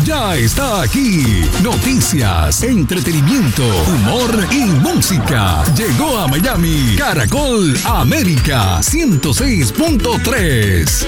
ya está aquí. Noticias, entretenimiento, humor y música. Llegó a Miami Caracol América 106.3.